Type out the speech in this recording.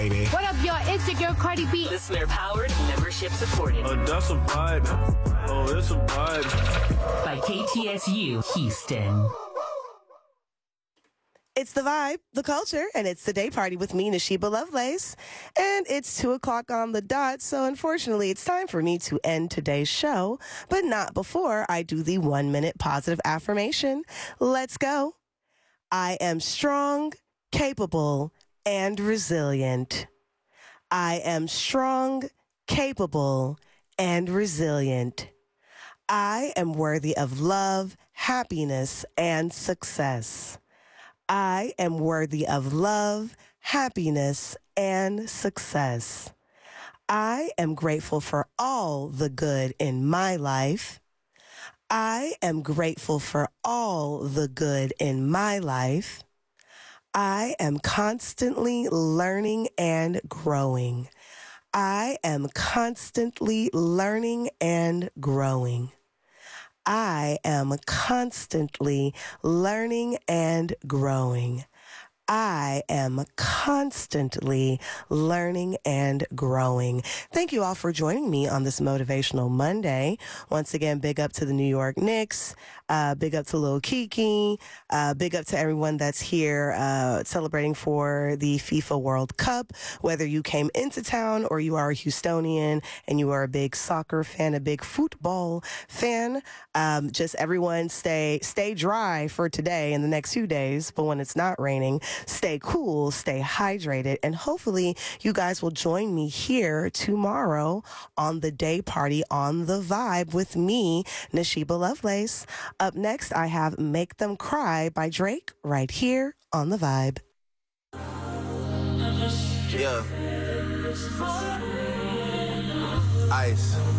baby. What up, y'all? It's your girl Cardi B. Listener powered, membership supported. Oh, that's a vibe. Oh, it's a vibe. By KTSU Houston. It's the vibe, the culture, and it's the day party with me, Nashiba Lovelace. And it's 2 o'clock on the dot, so unfortunately it's time for me to end today's show, but not before I do the 1-minute positive affirmation. Let's go. I am strong, capable, and resilient. I am strong, capable, and resilient. I am worthy of love, happiness, and success. I am worthy of love, happiness, and success. I am grateful for all the good in my life. I am grateful for all the good in my life. I am constantly learning and growing. I am constantly learning and growing. I am constantly learning and growing. I am constantly learning and growing. Thank you all for joining me on this Motivational Monday. Once again, big up to the New York Knicks. Big up to Lil Kiki. Big up to everyone that's here celebrating for the FIFA World Cup. Whether you came into town or you are a Houstonian and you are a big soccer fan, a big football fan, just everyone stay dry for today and the next few days. But when it's not raining, stay cool, stay hydrated, and hopefully you guys will join me here tomorrow on the day party on The Vibe with me, Nashiba Lovelace. Up next, I have Make Them Cry by Drake right here on The Vibe. Yeah. Ice.